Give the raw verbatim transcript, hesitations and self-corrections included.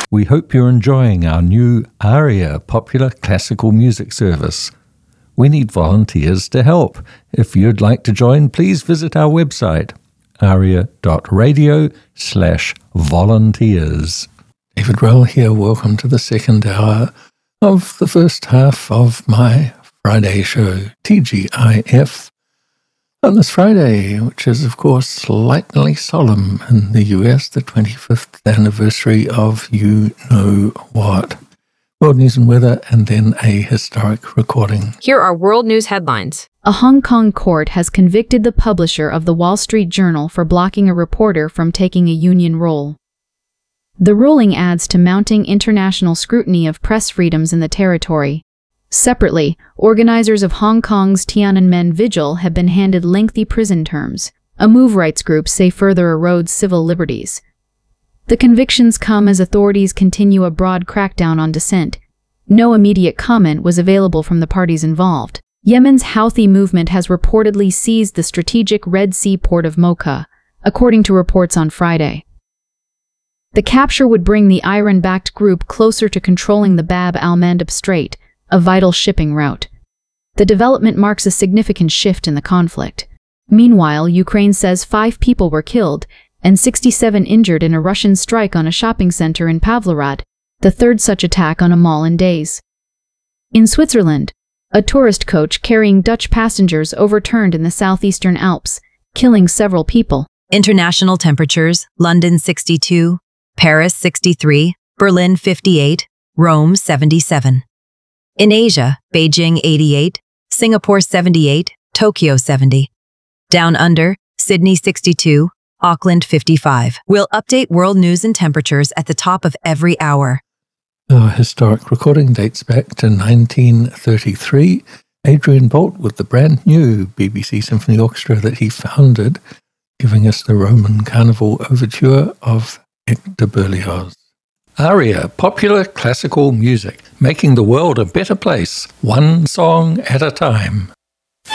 We hope you're enjoying our new ARIA Popular Classical Music Service. We need volunteers to help. If you'd like to join, please visit our website, aria.radio slash volunteers. David Rell here. Welcome to the second hour of the first half of my Friday show, T G I F. On this Friday, which is, of course, slightly solemn in the U S, the twenty-fifth anniversary of You Know What. World news and weather, and then a historic recording. Here are world news headlines. A Hong Kong court has convicted the publisher of the Wall Street Journal for blocking a reporter from taking a union role. The ruling adds to mounting international scrutiny of press freedoms in the territory. Separately, organizers of Hong Kong's Tiananmen Vigil have been handed lengthy prison terms. A move rights group say further erodes civil liberties. The convictions come as authorities continue a broad crackdown on dissent. No immediate comment was available from the parties involved. Yemen's Houthi movement has reportedly seized the strategic Red Sea port of Mocha, according to reports on Friday. The capture would bring the Iran-backed group closer to controlling the Bab al-Mandeb Strait, a vital shipping route. The development marks a significant shift in the conflict. Meanwhile, Ukraine says five people were killed and sixty-seven injured in a Russian strike on a shopping center in Pavlograd, the third such attack on a mall in days. In Switzerland, a tourist coach carrying Dutch passengers overturned in the southeastern Alps, killing several people. International temperatures: London sixty-two, Paris sixty-three, Berlin fifty-eight, Rome seventy-seven. In Asia, Beijing eighty-eight, Singapore seventy-eight, Tokyo seventy. Down under, Sydney sixty-two, Auckland fifty-five. We'll update world news and temperatures at the top of every hour. Our historic recording dates back to nineteen thirty-three. Adrian Bolt with the brand new B B C Symphony Orchestra that he founded, giving us the Roman Carnival Overture of Hector Berlioz. ARIA, popular classical music, making the world a better place, one song at a time.